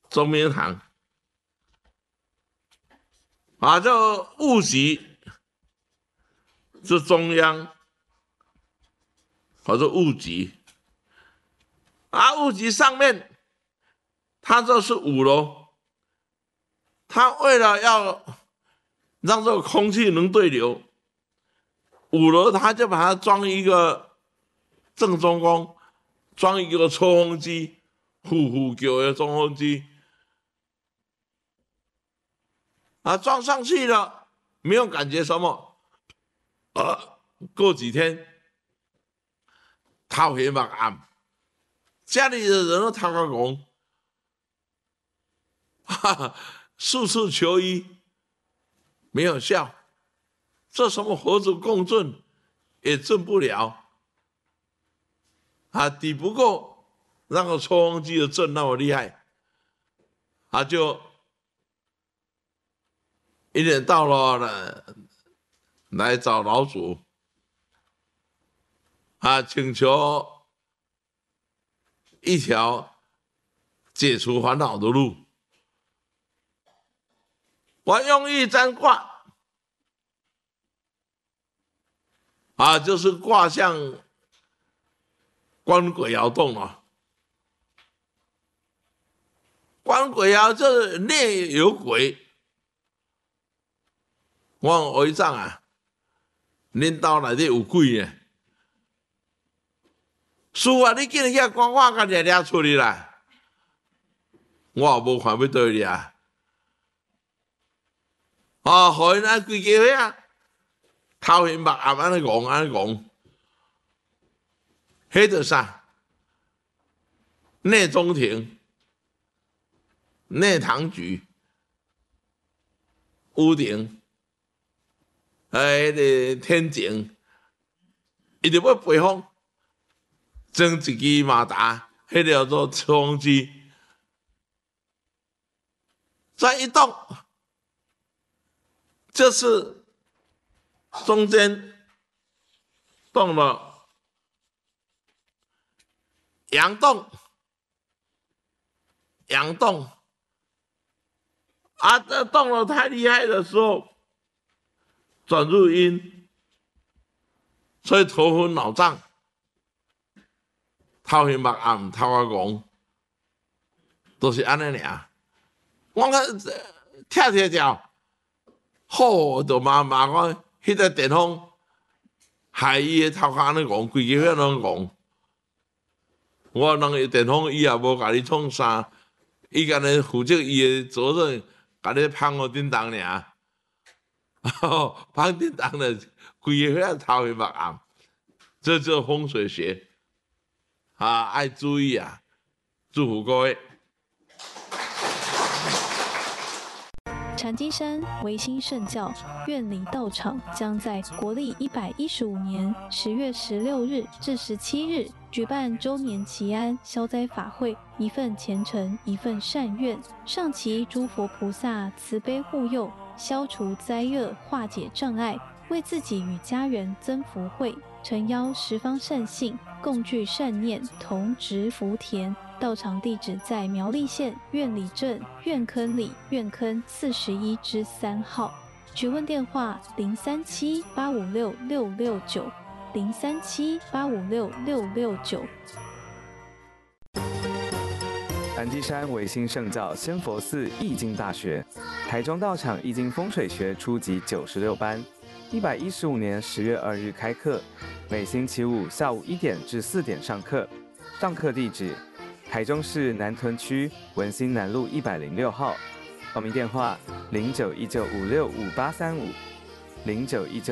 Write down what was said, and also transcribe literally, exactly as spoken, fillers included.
中明堂啊，这戊己是中央，或者戊己啊，戊己上面它这是五楼，它为了要让这个空气能对流，五楼它就把它装一个正中宫，装一个抽风机，呼呼叫的抽风机。啊，装上去了，没有感觉什么。啊，过几天，头黑目暗，家里的人都头壳红，哈哈，四处求医，没有效。这什么核子共振也震不了，啊，抵不过那个抽风机的震那么厉害，啊，就一点到了呢，来找老祖。啊，请求一条解除烦恼的路。我用一占卦，啊，就是卦象官鬼爻动了。官鬼爻就是内有鬼，我会长啊，恁兜内底有鬼呢。师父啊，你今日遐光我甲掠掠出去啦，我也无看要倒去啊。哦，互因安规家伙啊，头晕目暗安尼戆安尼戆，迄着啥？内中庭、内堂局、屋顶，哎，迄个天井，伊就要背风。装一支马达，迄叫做抽风机，再一动，就是中间动了阳动，阳动，啊，这动了太厉害的时候，转入阴，所以头昏脑胀。头晕目暗，头壳戆，都是安尼尔。我讲跳跳跳，好，就骂骂我，迄个电风害伊的头壳安尼戆，规家伙拢戆。我人个电风伊也无甲你创啥，伊干呢负责伊的责任，甲你放互叮当尔。放叮当了，规家伙头晕目暗，这就是风水学。啊，爱注意啊！祝福各位。 禅机山维新圣教院里道场将在国历一百一十五年十月十六日至十七日举办周年祈安消灾法会，一份虔诚，一份善愿，上祈诸佛菩萨慈悲护佑，消除灾厄，化解障碍，为自己与家人增福慧。诚邀十方善信共聚善念，同植福田。道场地址在苗栗县苑里镇苑坑里苑坑四十一之三号。询问电话：零三七八五六六六九零三七八五六六六九。 安基山维新圣教仙佛寺易经大学，台中道场易经风水学初级九十六班。一百一十五年十月二日开课，每星期五下午一点至四点上课。上课地址：台中市南屯区文心南路一百零六号。报名电话：零九一九五六五八三五零九一九。